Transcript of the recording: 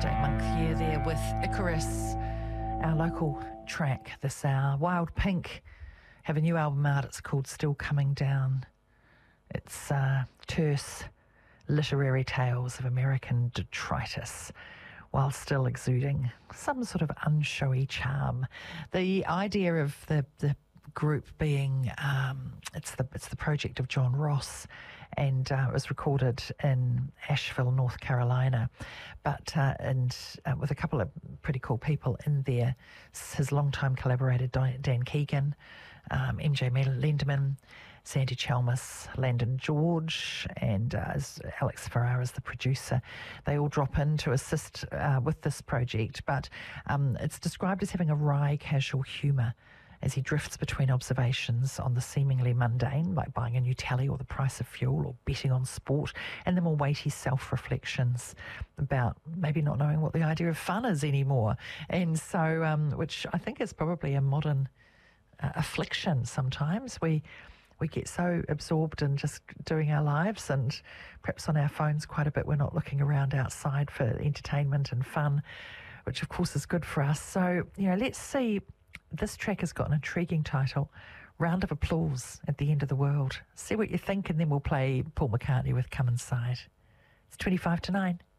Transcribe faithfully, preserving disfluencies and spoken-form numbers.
Dave Monk there with Icarus, our local track this hour. Wild Pink have a new album out. It's called Still Coming Down. It's uh, terse literary tales of American detritus while still exuding some sort of unshowy charm. The idea of the, the group being um, it's the it's the project of John Ross, and uh, it was recorded in Asheville, North Carolina, but uh, and uh, with a couple of pretty cool people in there. His longtime collaborator Dan Keegan, um, M J Lenderman, Sandy Chalmers, Landon George, and uh, Alex Ferrara is the producer. They all drop in to assist uh, with this project, but um, it's described as having a wry, casual humour as he drifts between observations on the seemingly mundane, like buying a new telly or the price of fuel or betting on sport, and the more weighty self-reflections about maybe not knowing what the idea of fun is anymore. And so, um, which I think is probably a modern uh, affliction sometimes. We we get so absorbed in just doing our lives, and perhaps on our phones quite a bit. We're not looking around outside for entertainment and fun, which of course is good for us. So, you know, let's see. This track has got an intriguing title, Round of Applause at the End of the World. See what you think, and then we'll play Paul McCartney with Come Inside. It's twenty-five to nine.